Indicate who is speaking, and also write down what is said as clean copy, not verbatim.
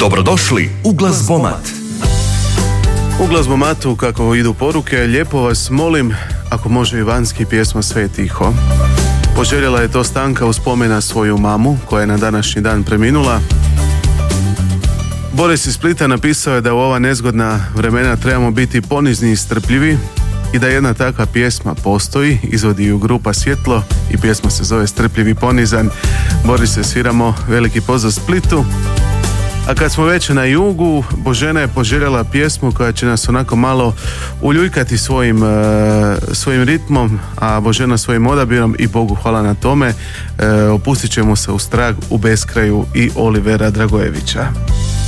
Speaker 1: Dobrodošli u Glazbomat.
Speaker 2: U Glazbomatu, kako idu poruke, lijepo vas molim, ako može i vanjski, pjesma Sve je tiho. Poželjela je to Stanka u spomen na svoju mamu, koja je na današnji dan preminula. Boris iz Splita napisao je da u ova nezgodna vremena trebamo biti ponizni i strpljivi i da jedna takva pjesma postoji, izvodi ju grupa Svjetlo i pjesma se zove Strpljiv i ponizan. Borise, sviramo, veliki pozdrav Splitu. A kad smo već na jugu, Božena je poželjela pjesmu koja će nas onako malo uljuljkati svojim ritmom, a Božena svojim odabirom, i Bogu hvala na tome. Opustit ćemo se u strag u beskraju i Olivera Dragojevića.